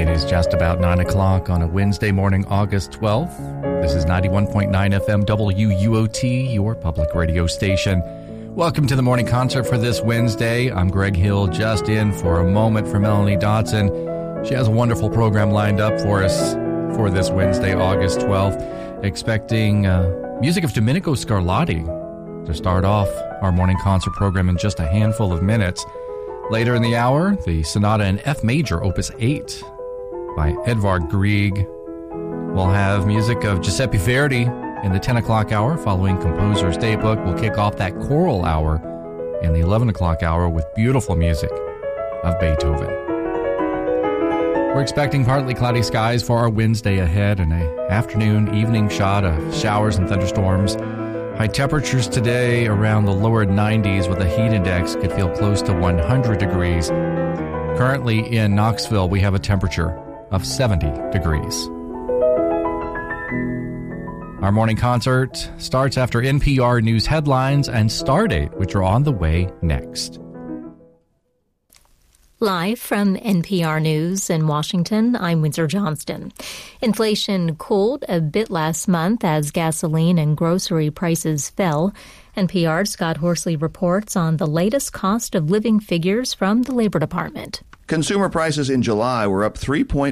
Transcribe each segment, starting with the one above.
It is just about 9 o'clock on a Wednesday morning, August 12th. This is 91.9 FM WUOT, your public radio station. Welcome to the morning concert for this Wednesday. I'm Greg Hill, just in for a moment for Melanie Dodson. She has a wonderful program lined up for us for this Wednesday, August 12th. Expecting music of Domenico Scarlatti to start off our morning concert program in just a handful of minutes. Later in the hour, the Sonata in F Major, Opus 8 by Edvard Grieg. We'll have music of Giuseppe Verdi in the 10 o'clock hour. Following Composer's Daybook, we'll kick off that choral hour in the 11 o'clock hour with beautiful music of Beethoven. We're expecting partly cloudy skies for our Wednesday ahead and an afternoon-evening shot of showers and thunderstorms. High temperatures today around the lower 90s with a heat index could feel close to 100 degrees. Currently in Knoxville, we have a temperature of 70 degrees. Our morning concert starts after NPR News headlines and Stardate, which are on the way next. Live from NPR News in Washington, I'm Windsor Johnston. Inflation cooled a bit last month as gasoline and grocery prices fell. NPR's Scott Horsley reports on the latest cost of living figures from the Labor Department. Consumer prices in July were up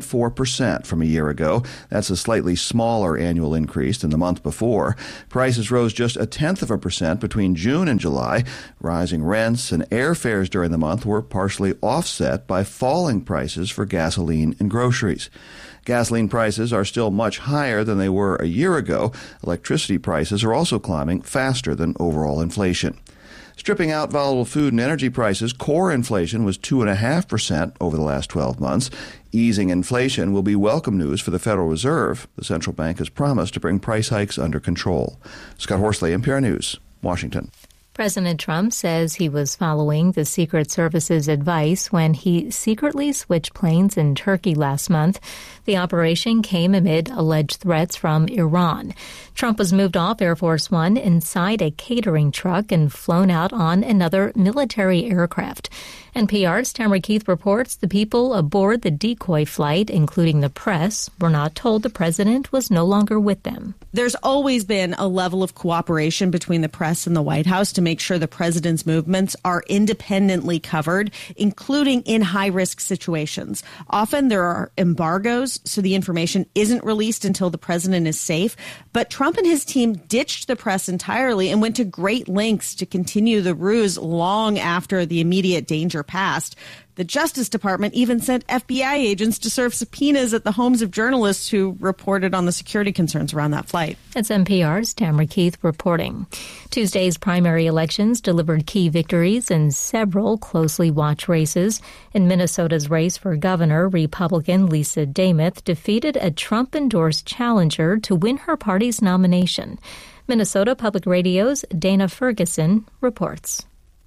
3.4% from a year ago. That's a slightly smaller annual increase than the month before. Prices rose just 0.1% between June and July. Rising rents and airfares during the month were partially offset by falling prices for gasoline and groceries. Gasoline prices are still much higher than they were a year ago. Electricity prices are also climbing faster than overall inflation. Stripping out volatile food and energy prices, core inflation was 2.5% over the last 12 months. Easing inflation will be welcome news for the Federal Reserve. The central bank has promised to bring price hikes under control. Scott Horsley, NPR News, Washington. President Trump says he was following the Secret Service's advice when he secretly switched planes in Turkey last month. The operation came amid alleged threats from Iran. Trump was moved off Air Force One inside a catering truck and flown out on another military aircraft. NPR's Tamara Keith reports the people aboard the decoy flight, including the press, were not told the president was no longer with them. There's always been a level of cooperation between the press and the White House to make sure the president's movements are independently covered, including in high-risk situations. Often there are embargoes, so the information isn't released until the president is safe. But Trump and his team ditched the press entirely and went to great lengths to continue the ruse long after the immediate danger passed. The Justice Department even sent FBI agents to serve subpoenas at the homes of journalists who reported on the security concerns around that flight. That's NPR's Tamara Keith reporting. Tuesday's primary elections delivered key victories in several closely watched races. In Minnesota's race for governor, Republican Lisa Demuth defeated a Trump-endorsed challenger to win her party's nomination. Minnesota Public Radio's Dana Ferguson reports.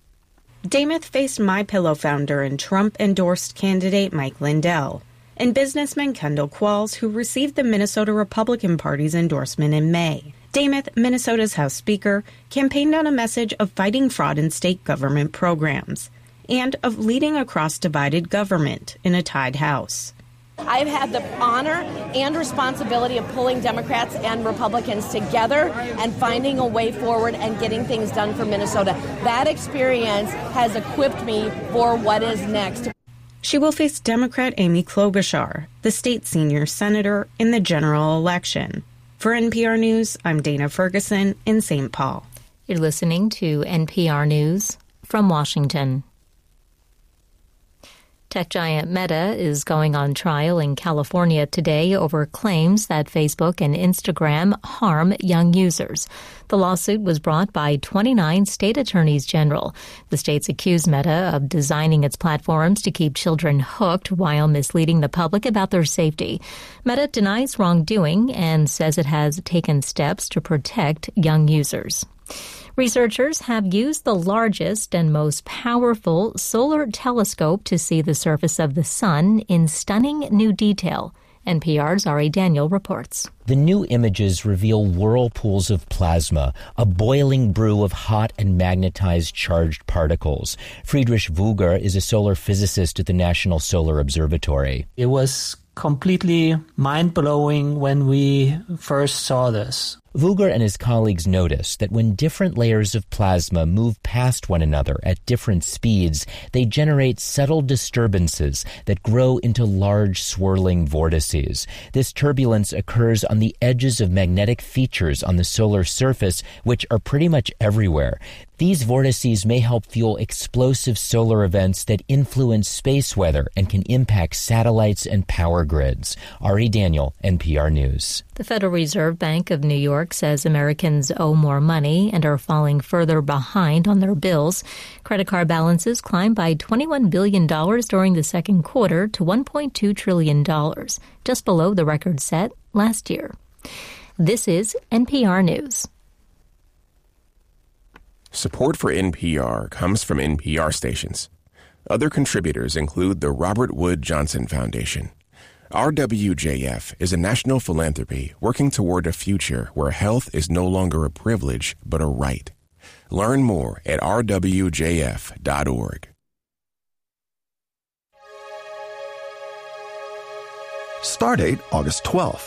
Demuth faced MyPillow founder and Trump-endorsed candidate Mike Lindell and businessman Kendall Qualls, who received the Minnesota Republican Party's endorsement in May. Demuth, Minnesota's House Speaker, campaigned on a message of fighting fraud in state government programs and of leading across divided government in a tied House. I've had the honor and responsibility of pulling Democrats and Republicans together and finding a way forward and getting things done for Minnesota. That experience has equipped me for what is next. She will face Democrat Amy Klobuchar, the state senior senator, in the general election. For NPR News, I'm Dana Ferguson in St. Paul. You're listening to NPR News from Washington. Tech giant Meta is going on trial in California today over claims that Facebook and Instagram harm young users. The lawsuit was brought by 29 state attorneys general. The states accuse Meta of designing its platforms to keep children hooked while misleading the public about their safety. Meta denies wrongdoing and says it has taken steps to protect young users. Researchers have used the largest and most powerful solar telescope to see the surface of the sun in stunning new detail. NPR's Ari Daniel reports. The new images reveal whirlpools of plasma, a boiling brew of hot and magnetized charged particles. Friedrich Vogger is a solar physicist at the National Solar Observatory. It was completely mind-blowing when we first saw this. Vogler and his colleagues noticed that when different layers of plasma move past one another at different speeds, they generate subtle disturbances that grow into large swirling vortices. This turbulence occurs on the edges of magnetic features on the solar surface, which are pretty much everywhere. These vortices may help fuel explosive solar events that influence space weather and can impact satellites and power grids. Ari Daniel, NPR News. The Federal Reserve Bank of New York says Americans owe more money and are falling further behind on their bills. Credit card balances climbed by $21 billion during the second quarter to $1.2 trillion, just below the record set last year. This is NPR News. Support for NPR comes from NPR stations. Other contributors include the Robert Wood Johnson Foundation. RWJF is a national philanthropy working toward a future where health is no longer a privilege but a right. Learn more at rwjf.org. Stardate August 12th.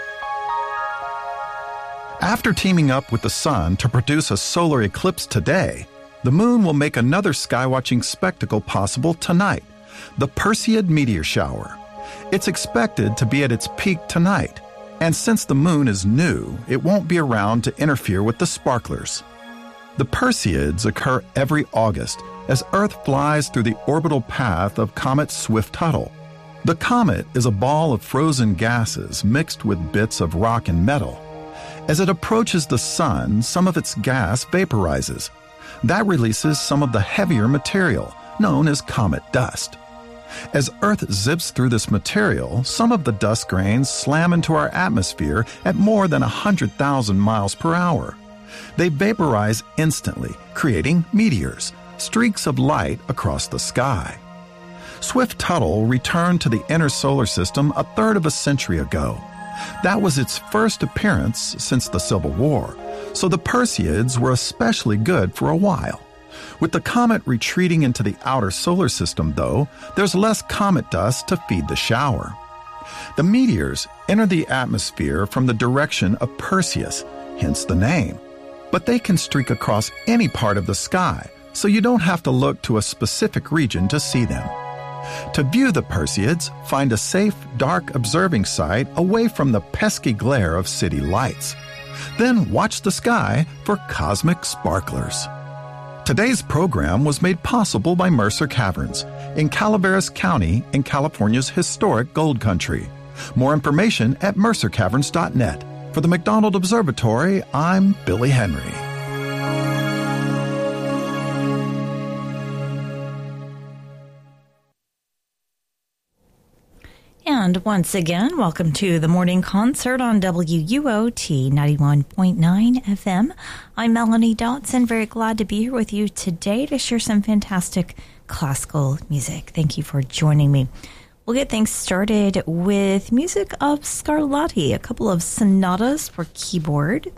After teaming up with the sun to produce a solar eclipse today, the moon will make another skywatching spectacle possible tonight, the Perseid meteor shower. It's expected to be at its peak tonight, and since the moon is new, it won't be around to interfere with the sparklers. The Perseids occur every August as Earth flies through the orbital path of comet Swift-Tuttle. The comet is a ball of frozen gases mixed with bits of rock and metal. As it approaches the sun, some of its gas vaporizes. That releases some of the heavier material, known as comet dust. As Earth zips through this material, some of the dust grains slam into our atmosphere at more than 100,000 miles per hour. They vaporize instantly, creating meteors, streaks of light across the sky. Swift-Tuttle returned to the inner solar system a third of a century ago. That was its first appearance since the Civil War, so the Perseids were especially good for a while. With the comet retreating into the outer solar system, though, there's less comet dust to feed the shower. The meteors enter the atmosphere from the direction of Perseus, hence the name. But they can streak across any part of the sky, so you don't have to look to a specific region to see them. To view the Perseids, find a safe, dark observing site away from the pesky glare of city lights. Then watch the sky for cosmic sparklers. Today's program was made possible by Mercer Caverns in Calaveras County in California's historic Gold Country. More information at mercercaverns.net. For the McDonald Observatory, I'm Billy Henry. And once again, welcome to the morning concert on WUOT 91.9 FM. I'm Melanie Dotson, very glad to be here with you today to share some fantastic classical music. Thank you for joining me. We'll get things started with music of Scarlatti, a couple of sonatas for keyboard.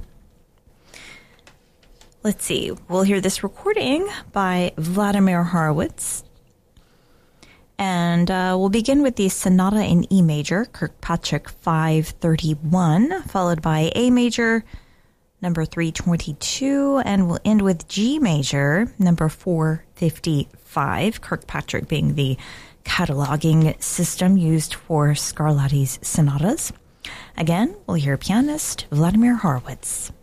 Let's see, we'll hear this recording by Vladimir Horowitz. And we'll begin with the Sonata in E major, Kirkpatrick 531, followed by A major, number 322, and we'll end with G major, number 455, Kirkpatrick being the cataloging system used for Scarlatti's sonatas. Again, we'll hear pianist Vladimir Horowitz.